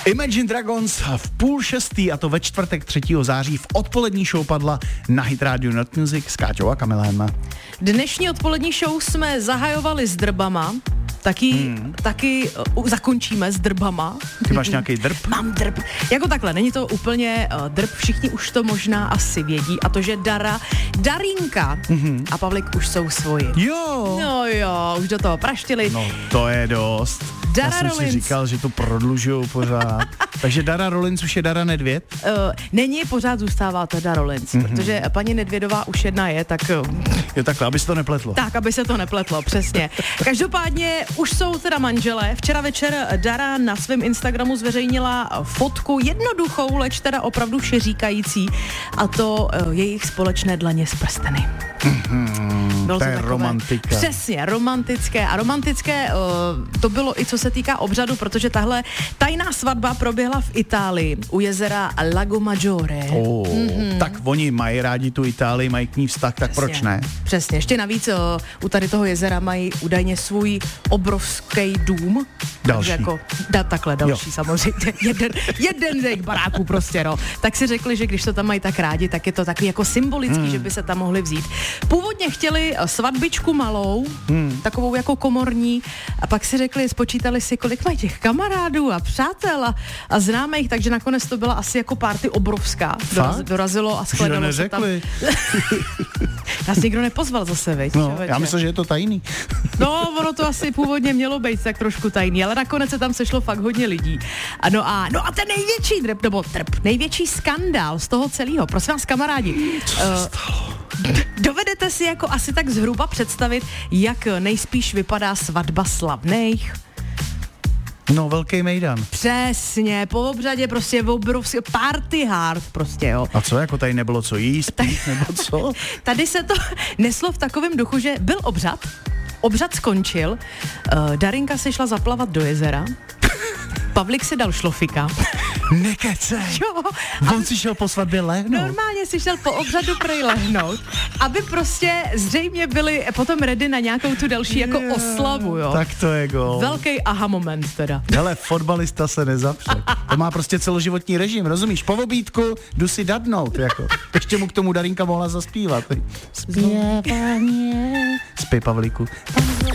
Imagine Dragons v 5:30 a to ve čtvrtek 3. září v odpolední show padla na Hit Radio Not Music s Káťou a Kamilem. Dnešní odpolední show jsme zahajovali s drbama, taky zakončíme s drbama. Ty máš nějaký drb? Mám drb. Jako takhle, není to úplně drb, všichni už to možná asi vědí, a to, že Darinka a Pavlik už jsou svoji. Jo. No jo, už do toho praštili. No to je dost. Dara Já jsem Rollins. si říkal, že to prodlužujou pořád. Takže Dara Rollins už je Dara Nedvěd? Není, pořád zůstává to Dara Rollins, protože paní Nedvědová už jedna je, tak... Jo takhle, aby se to nepletlo. Tak, aby se to nepletlo, přesně. Každopádně už jsou teda manželé. Včera večer Dara na svém Instagramu zveřejnila fotku jednoduchou, leč teda opravdu všeříkající, a to jejich společné dlaně z prsteny. To je romantika. Přesně, romantické. A romantické to bylo i co se týká obřadu, protože tahle tajná svatba proběhla v Itálii u jezera Lago Maggiore. Tak oni mají rádi tu Itálii, mají k ní vztah, tak Přesně. proč ne? Přesně, ještě navíc u tady toho jezera mají údajně svůj obrovský dům. Další. Takže jako, takhle další samozřejmě. jeden z jejich baráků prostě, no. Tak si řekli, že když to tam mají tak rádi, tak je to takový jako symbolický, že by se tam mohli vzít. Původně chtěli svatbičku malou, takovou jako komorní, a pak si řekli, spočítali si, kolik mají těch kamarádů a přátel a známých, takže nakonec to byla asi jako party obrovská. Dorazilo a shledalo se tam. Nás nikdo nepozval zase, veď? No, já myslím, že je to tajný. No, ono to asi původně mělo být tak trošku tajný, ale nakonec se tam sešlo fakt hodně lidí. No a ten největší největší skandál z toho celého, prosím vás, kamarádi. Co se stalo? Dovedete si jako asi tak zhruba představit, jak nejspíš vypadá svatba slavných? No, velký mejdan. Přesně, po obřadě prostě obrovský party hard prostě, jo. A co, jako tady nebylo co jíst, pít, nebo co? Tady se to neslo v takovém duchu, že byl obřad skončil, Darinka se šla zaplavat do jezera, Pavlik si dal šlofika. Nekecej. Jo. On si šel po svatbě lehnout. Normálně si šel po obřadu prej lehnout, aby prostě zřejmě byli potom ready na nějakou tu další jako oslavu, jo. Tak to je gól. Velký aha moment teda. Hele, fotbalista se nezapře. To má prostě celoživotní režim, rozumíš? Po obídku jdu si dadnout, jako. Ještě mu k tomu Darinka mohla zaspívat. Zpěvaně. Spí, Pavlíku.